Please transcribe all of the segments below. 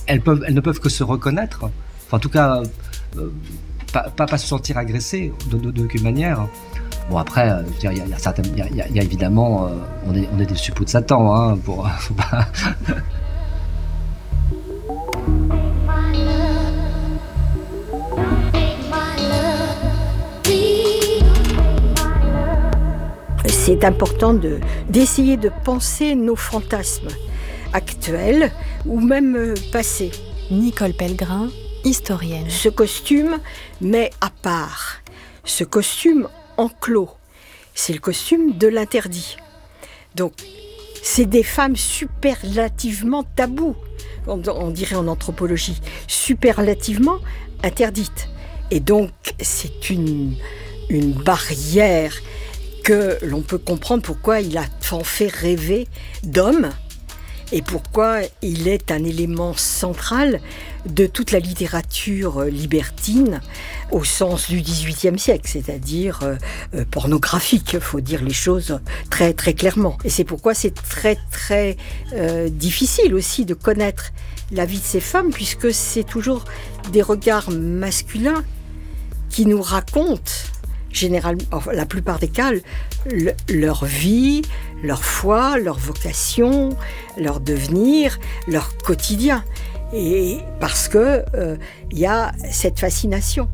elles ne peuvent que se reconnaître. Enfin, en tout cas, pas se sentir agressées d'aucune manière. Bon, après, il y a évidemment, on est des suppôts de Satan, hein, faut pas... C'est important d'essayer de penser nos fantasmes actuels ou même passés. Nicole Pellegrin, historienne. Ce costume met à part, ce costume enclos, c'est le costume de l'interdit. Donc, c'est des femmes superlativement tabous, on dirait en anthropologie, superlativement interdites. Et donc, c'est une barrière que l'on peut comprendre pourquoi il a tant fait rêver d'hommes et pourquoi il est un élément central de toute la littérature libertine au sens du XVIIIe siècle, c'est-à-dire pornographique, il faut dire les choses très, très clairement. Et c'est pourquoi c'est très, très difficile aussi de connaître la vie de ces femmes, puisque c'est toujours des regards masculins qui nous racontent généralement, la plupart des cas, leur vie, leur foi, leur vocation, leur devenir, leur quotidien. Et parce que y a cette fascination.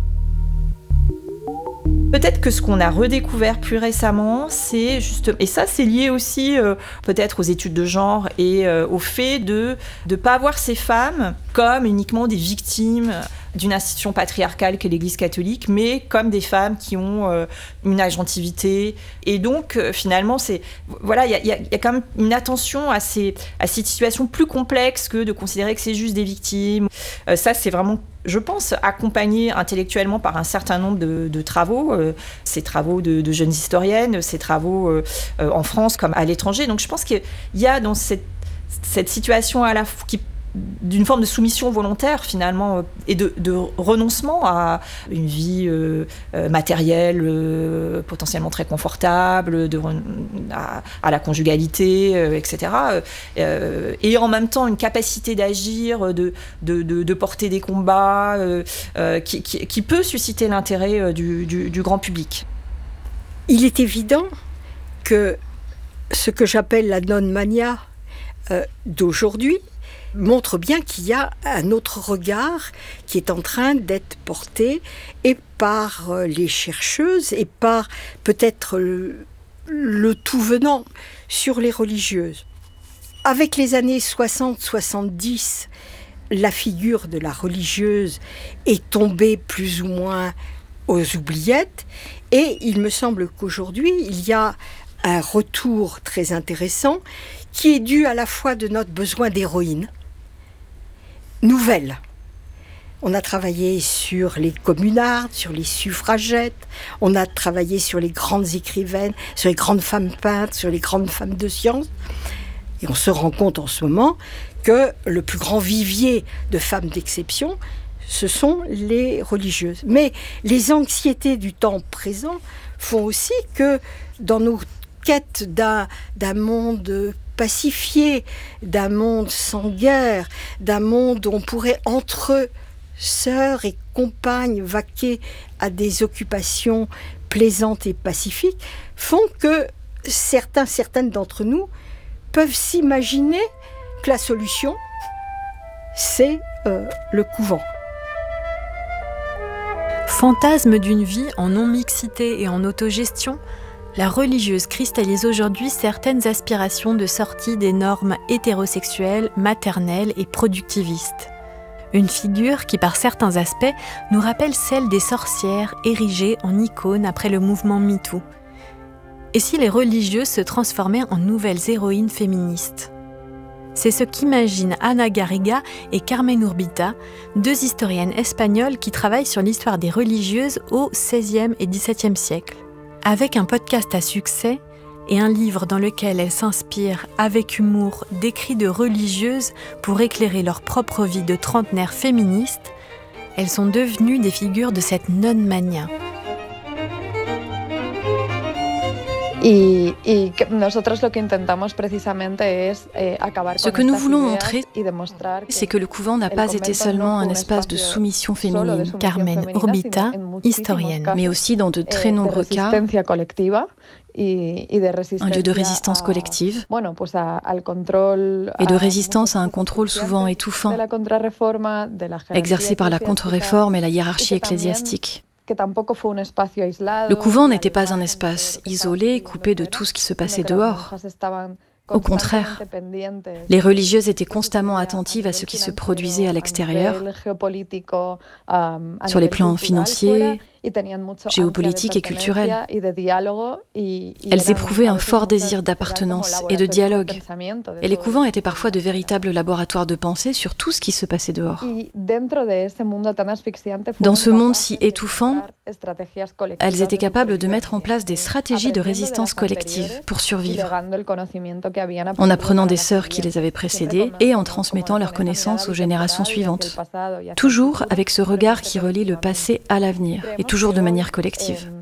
Peut-être que ce qu'on a redécouvert plus récemment, c'est juste, et ça c'est lié aussi peut-être aux études de genre et au fait de ne pas voir ces femmes comme uniquement des victimes d'une institution patriarcale qu'est l'Église catholique, mais comme des femmes qui ont une agentivité. Et donc, finalement, il y a quand même une attention à ces situations plus complexes que de considérer que c'est juste des victimes. Ça, c'est vraiment, je pense, accompagné intellectuellement par un certain nombre de travaux, ces travaux de jeunes historiennes, ces travaux en France comme à l'étranger. Donc, je pense qu'il y a dans cette situation à la fois d'une forme de soumission volontaire finalement et de renoncement à une vie matérielle potentiellement très confortable, à la conjugalité, etc. Et en même temps une capacité d'agir, de porter des combats qui peut susciter l'intérêt du grand public. Il est évident que ce que j'appelle la non-mania d'aujourd'hui montre bien qu'il y a un autre regard qui est en train d'être porté et par les chercheuses et par peut-être le tout venant sur les religieuses. Avec les années 60-70, la figure de la religieuse est tombée plus ou moins aux oubliettes et il me semble qu'aujourd'hui, il y a un retour très intéressant qui est dû à la fois de notre besoin d'héroïne nouvelle. On a travaillé sur les communardes, sur les suffragettes, on a travaillé sur les grandes écrivaines, sur les grandes femmes peintres, sur les grandes femmes de science. Et on se rend compte en ce moment que le plus grand vivier de femmes d'exception, ce sont les religieuses. Mais les anxiétés du temps présent font aussi que dans nos quêtes d'un monde pacifié, d'un monde sans guerre, d'un monde où on pourrait entre sœurs et compagnes vaquer à des occupations plaisantes et pacifiques, font que certaines d'entre nous peuvent s'imaginer que la solution, c'est le couvent. Fantasme d'une vie en non-mixité et en autogestion, la religieuse cristallise aujourd'hui certaines aspirations de sortie des normes hétérosexuelles, maternelles et productivistes. Une figure qui, par certains aspects, nous rappelle celle des sorcières érigées en icônes après le mouvement MeToo. Et si les religieuses se transformaient en nouvelles héroïnes féministes ? C'est ce qu'imaginent Ana Garriga et Carmen Urbita, deux historiennes espagnoles qui travaillent sur l'histoire des religieuses au XVIe et XVIIe siècle. Avec un podcast à succès et un livre dans lequel elles s'inspirent avec humour d'écrits de religieuses pour éclairer leur propre vie de trentenaires féministes, elles sont devenues des figures de cette non-mania. Ce que nous voulons montrer, c'est que le couvent n'a pas été seulement un espace de soumission féminine. Carmen Urbita, historienne. Mais aussi dans de très nombreux cas, un lieu de résistance collective et de résistance à un contrôle souvent étouffant, exercé par la contre-réforme et la hiérarchie ecclésiastique. Le couvent n'était pas un espace isolé, coupé de tout ce qui se passait dehors. Au contraire, les religieuses étaient constamment attentives à ce qui se produisait à l'extérieur, sur les plans financiers, géopolitiques et culturels. Elles éprouvaient un fort désir d'appartenance et de dialogue. Et les couvents étaient parfois de véritables laboratoires de pensée sur tout ce qui se passait dehors. Dans ce monde si étouffant, elles étaient capables de mettre en place des stratégies de résistance collective pour survivre, en apprenant des sœurs qui les avaient précédées et en transmettant leurs connaissances aux générations suivantes. Toujours avec ce regard qui relie le passé à l'avenir, et toujours de manière collective.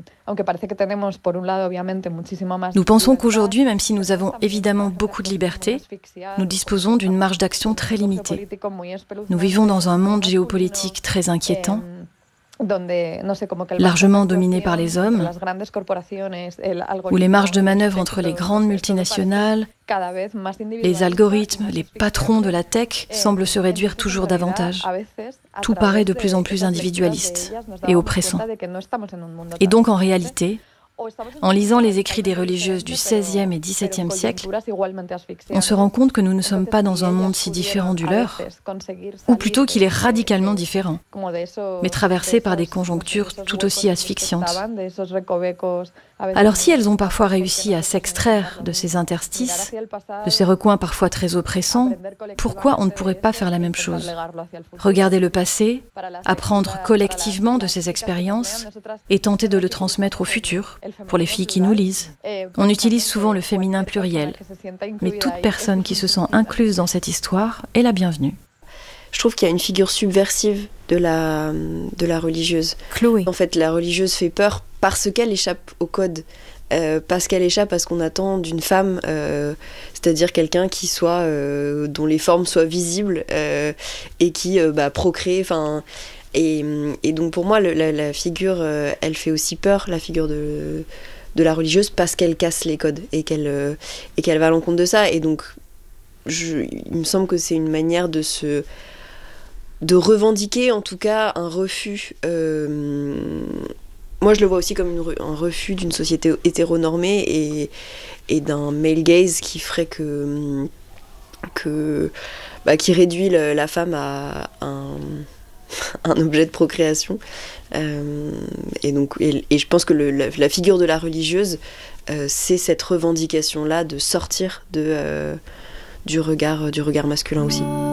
Nous pensons qu'aujourd'hui, même si nous avons évidemment beaucoup de liberté, nous disposons d'une marge d'action très limitée. Nous vivons dans un monde géopolitique très inquiétant, largement dominé par les hommes, où les marges de manœuvre entre les grandes multinationales, les algorithmes, les patrons de la tech semblent se réduire toujours davantage. Tout paraît de plus en plus individualiste et oppressant. Et donc en réalité, en lisant les écrits des religieuses du XVIe et XVIIe siècle, on se rend compte que nous ne sommes pas dans un monde si différent du leur, ou plutôt qu'il est radicalement différent, mais traversé par des conjonctures tout aussi asphyxiantes. Alors si elles ont parfois réussi à s'extraire de ces interstices, de ces recoins parfois très oppressants, pourquoi on ne pourrait pas faire la même chose ? Regarder le passé, apprendre collectivement de ces expériences et tenter de le transmettre au futur, pour les filles qui nous lisent. On utilise souvent le féminin pluriel, mais toute personne qui se sent incluse dans cette histoire est la bienvenue. Je trouve qu'il y a une figure subversive de la religieuse. Chloé. En fait, la religieuse fait peur parce qu'elle échappe au code. Parce qu'elle échappe à ce qu'on attend d'une femme, c'est-à-dire quelqu'un qui soit, dont les formes soient visibles et qui procrée. Et donc pour moi, la figure, elle fait aussi peur, la figure de la religieuse, parce qu'elle casse les codes et qu'elle va à l'encontre de ça. Et donc, il me semble que c'est une manière de revendiquer, en tout cas, un refus. Moi, je le vois aussi comme un refus d'une société hétéronormée et d'un male gaze qui ferait qui réduit la femme à un objet de procréation. Et je pense que la figure de la religieuse, c'est cette revendication-là de sortir du regard masculin aussi.